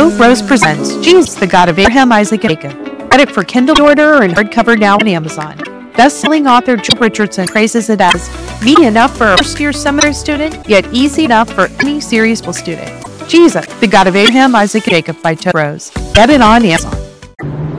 Tote Rose presents Jesus, the God of Abraham, Isaac, and Jacob. Read it for Kindle order and hardcover now on Amazon. Best-selling author Joel Richardson praises it as meaty enough for a first-year seminary student, yet easy enough for any serious student. Jesus, the God of Abraham, Isaac, and Jacob by Tote Rose. Get it on Amazon.